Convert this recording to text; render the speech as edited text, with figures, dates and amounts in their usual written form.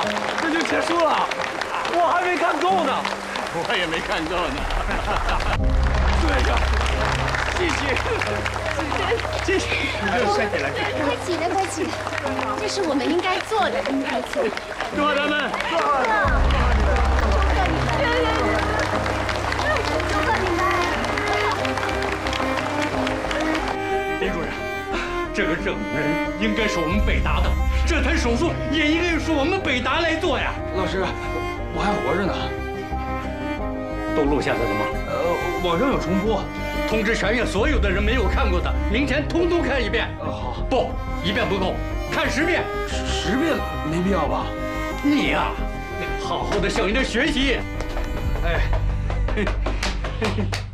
这就结束了？我还没看够呢。 我也没看够呢。 对呀，谢谢，谢谢。 快起来，快起来！这是我们应该做的，快起来！ 祝贺他们！ 祝贺你们！ 李主任，这个证人应该是我们北大的，这台手术也应该是我们北大来做呀。 老师，我还活着呢。 都录下来了吗？ 网上有重播。 通知全院所有的人没有看过的，明天通通看一遍。 好。 不，一遍不够，看10遍。 10遍没必要吧？ 你呀，好好的向人家学习。哎。